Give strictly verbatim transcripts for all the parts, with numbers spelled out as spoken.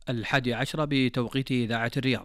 الحادي عشر بتوقيت إذاعة الرياض.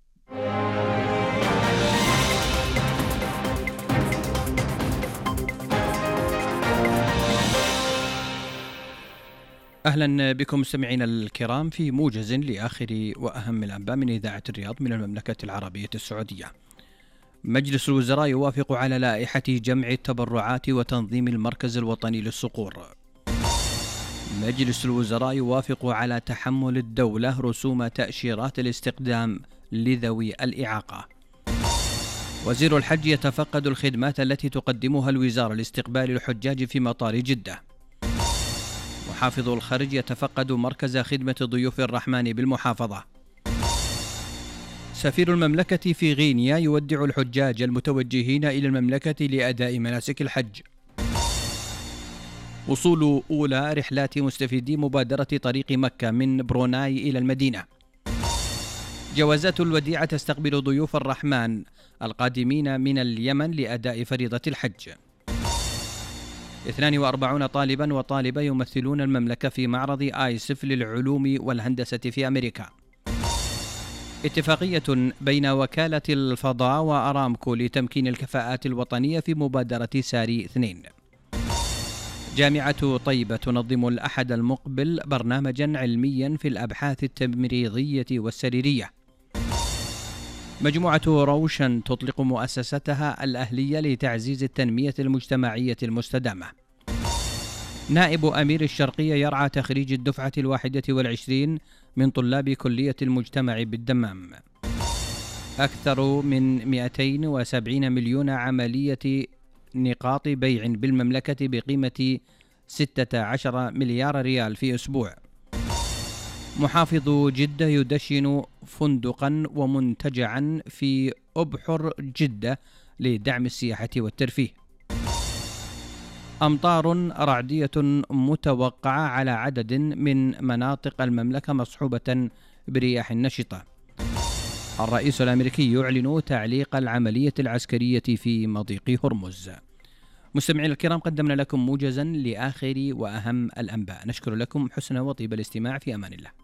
أهلا بكم مستمعينا الكرام في موجز لآخر وأهم الأنباء من إذاعة الرياض من المملكة العربية السعودية. مجلس الوزراء يوافق على لائحة جمع التبرعات وتنظيم المركز الوطني للصقور. مجلس الوزراء يوافق على تحمل الدولة رسوم تأشيرات الاستقدام لذوي الإعاقة. وزير الحج يتفقد الخدمات التي تقدمها الوزارة لاستقبال الحجاج في مطار جدة. محافظ الخرج يتفقد مركز خدمة ضيوف الرحمن بالمحافظة. سفير المملكة في غينيا يودع الحجاج المتوجهين إلى المملكة لأداء مناسك الحج. وصول أولى رحلات مستفيدي مبادرة طريق مكة من بروناي إلى المدينة. جوازات الوديعة تستقبل ضيوف الرحمن القادمين من اليمن لأداء فريضة الحج. اثنان وأربعين طالبا وطالبة يمثلون المملكة في معرض آيسف للعلوم والهندسة في أمريكا. اتفاقية بين وكالة الفضاء وأرامكو لتمكين الكفاءات الوطنية في مبادرة ساري اثنين. جامعة طيبة تنظم الأحد المقبل برنامجا علميا في الأبحاث التمريضية والسريرية. مجموعة روشن تطلق مؤسستها الأهلية لتعزيز التنمية المجتمعية المستدامة. نائب أمير الشرقية يرعى تخريج الدفعة الواحدة والعشرين من طلاب كلية المجتمع بالدمام. أكثر من مئتين وسبعين مليون عملية نقاط بيع بالمملكة بقيمة ستة عشر مليار ريال في أسبوع. محافظ جدة يدشن فندقا ومنتجعا في أبحر جدة لدعم السياحة والترفيه. أمطار رعدية متوقعة على عدد من مناطق المملكة مصحوبة برياح نشطة. الرئيس الأمريكي يعلن تعليق العملية العسكرية في مضيق هرمز. مستمعين الكرام، قدمنا لكم موجزا لآخر وأهم الأنباء. نشكر لكم حسن وطيب الاستماع، في أمان الله.